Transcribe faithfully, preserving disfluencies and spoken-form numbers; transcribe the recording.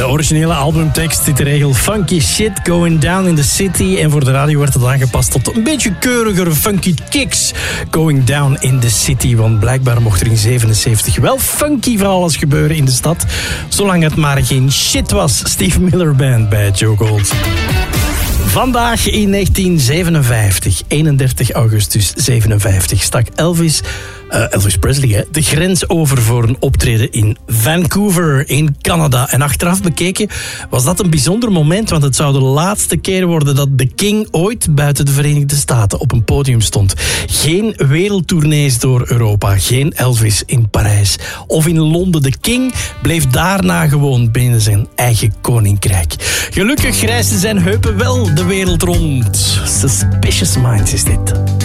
De originele albumtekst zit de regel funky shit going down in the city. En voor de radio werd het aangepast tot een beetje keuriger funky kicks going down in the city. Want blijkbaar mocht er in zevenenzeventig wel funky van alles gebeuren in de stad. Zolang het maar geen shit was. Steve Miller Band bij Joe Gold. Vandaag in negentien zevenenvijftig, eenendertig augustus zevenenvijftig, stak Elvis, uh, Elvis Presley hè, de grens over voor een optreden in Vancouver in Canada. En achteraf bekeken was dat een bijzonder moment, want het zou de laatste keer worden dat de King ooit buiten de Verenigde Staten op een podium stond. Geen wereldtournees door Europa, geen Elvis in Parijs of in Londen. De King bleef daarna gewoon binnen zijn eigen koninkrijk. Gelukkig reisden zijn heupen wel de wereld rond. Suspicious Minds is dit.